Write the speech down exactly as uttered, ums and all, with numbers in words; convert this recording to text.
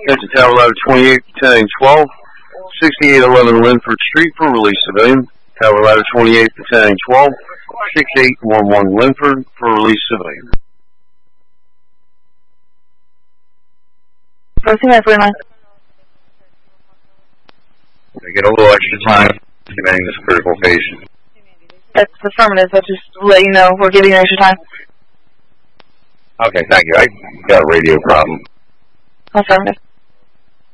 That's a Tower Ladder twenty-eight, ten twelve, sixty-eight eleven Linford Street for release civilian. Tower Ladder twenty-eight, ten twelve, sixty-eight eleven Linford for release civilian. Proceed at forty-nine. We get a little extra time committing this critical patient. That's affirmative. I'll just let you know we're giving you extra time. Okay, thank you. I got a radio problem. Affirmative.